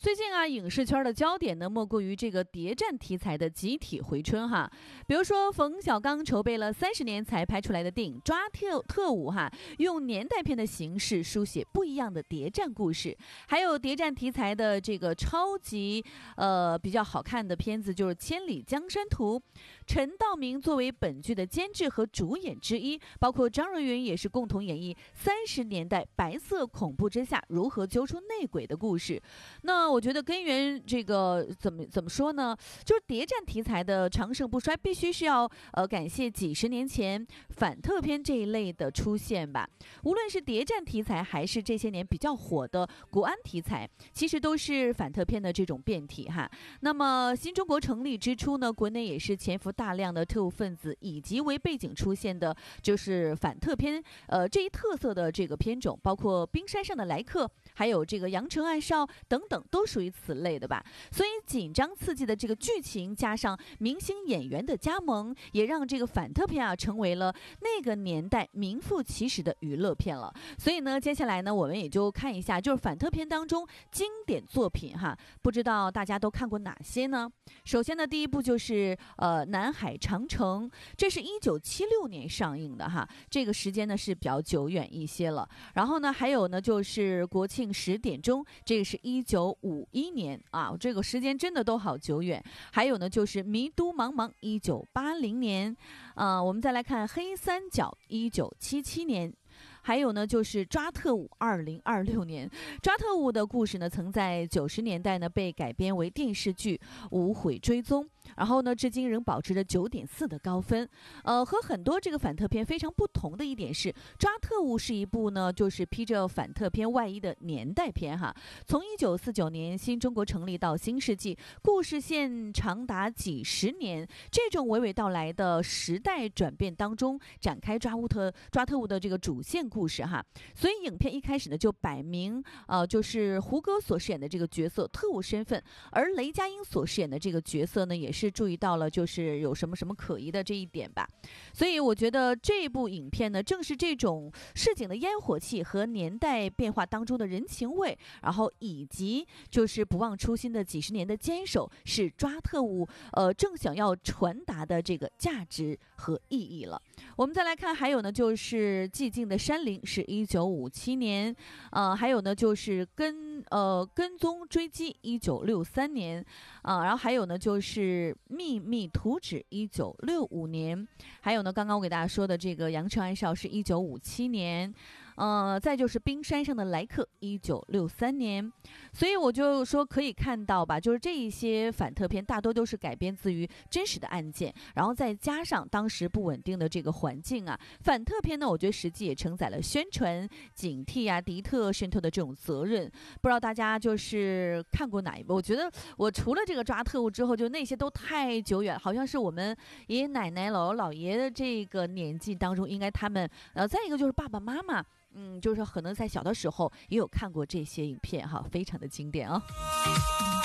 最近啊，影视圈的焦点呢，莫过于这个谍战题材的集体回春哈。比如说，冯小刚筹备了30年才拍出来的电影《抓特务》哈，用年代片的形式书写不一样的谍战故事。还有谍战题材的这个超级比较好看的片子，就是《千里江山图》，陈道明作为本剧的监制和主演之一，包括张若昀也是共同演绎30年代白色恐怖之下如何揪出内鬼的故事。那我觉得根源这个怎么说呢？就是谍战题材的长盛不衰，必须是要感谢几十年前反特片这一类的出现吧。无论是谍战题材，还是这些年比较火的国安题材，其实都是反特片的这种变体哈。那么新中国成立之初呢，国内也是潜伏大量的特务分子，以及为背景出现的就是反特片这一特色的这个片种，包括冰山上的来客，还有这个阳城暗哨等等，都属于此类的吧。所以紧张刺激的这个剧情加上明星演员的加盟，也让这个反特片啊成为了那个年代名副其实的娱乐片了。所以呢，接下来呢，我们也就看一下就是反特片当中经典作品哈，不知道大家都看过哪些呢？首先呢，第一部就是南海长城，这是1976年上映的哈，这个时间呢是比较久远一些了。然后呢，还有呢就是国庆10点钟，这个是1951年啊，这个时间真的都好久远。还有呢就是迷都茫茫1980年，我们再来看黑三角1977年。还有呢，就是抓特务2026年。抓特务的故事呢，曾在90年代呢被改编为电视剧《无悔追踪》，然后呢，至今仍保持着9.4的高分。和很多这个反特片非常不同的一点是，抓特务是一部呢，就是披着反特片外衣的年代片哈。从1949年新中国成立到新世纪，故事线长达几十年，这种娓娓道来的时代转变当中，展开抓特务的这个主线故事哈。所以影片一开始呢就摆明就是胡歌所饰演的这个角色特务身份，而雷佳音所饰演的这个角色呢也是注意到了就是有什么可疑的这一点吧。所以我觉得这部影片呢正是这种市井的烟火气和年代变化当中的人情味，然后以及就是不忘初心的几十年的坚守，是抓特务正想要传达的这个价值和意义了。我们再来看，还有呢就是寂静的山林是1957年，还有呢就是跟踪追击1963年，然后还有呢就是秘密图纸1965年，还有呢刚刚我给大家说的这个阳城暗哨是1957年，再就是冰山上的来客1963年。所以我就说可以看到吧，就是这一些反特片大多都是改编自于真实的案件，然后再加上当时不稳定的这个环境啊。反特片呢，我觉得实际也承载了宣传、警惕啊、敌特渗透的这种责任。不知道大家就是看过哪一部？我觉得我除了这个抓特务之后，就那些都太久远，好像是我们爷爷奶奶、姥姥姥爷的这个年纪当中，应该他们再一个就是爸爸妈妈。就是可能在小的时候也有看过这些影片哈，非常的经典啊。